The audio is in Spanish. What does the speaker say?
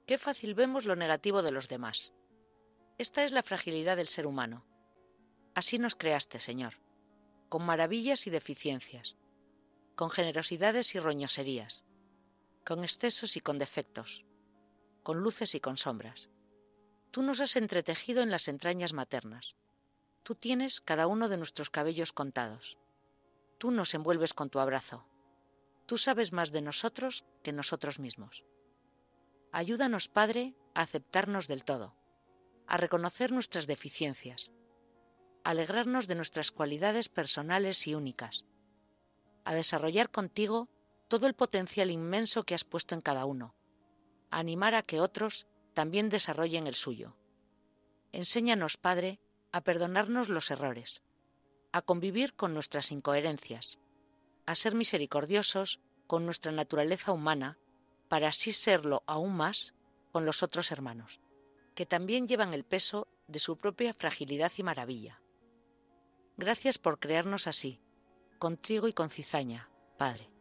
Qué fácil vemos lo negativo de los demás. Esta es la fragilidad del ser humano. Así nos creaste, Señor, con maravillas y deficiencias, con generosidades y roñoserías, con excesos y con defectos, con luces y con sombras. Tú nos has entretejido en las entrañas maternas. Tú tienes cada uno de nuestros cabellos contados. Tú nos envuelves con tu abrazo. Tú sabes más de nosotros que nosotros mismos. Ayúdanos, Padre, a aceptarnos del todo, a reconocer nuestras deficiencias, a alegrarnos de nuestras cualidades personales y únicas, a desarrollar contigo todo el potencial inmenso que has puesto en cada uno, a animar a que otros también desarrollen el suyo. Enséñanos, Padre, a perdonarnos los errores, a convivir con nuestras incoherencias, a ser misericordiosos con nuestra naturaleza humana, para así serlo aún más con los otros hermanos, que también llevan el peso de su propia fragilidad y maravilla. Gracias por crearnos así, con trigo y con cizaña, Padre.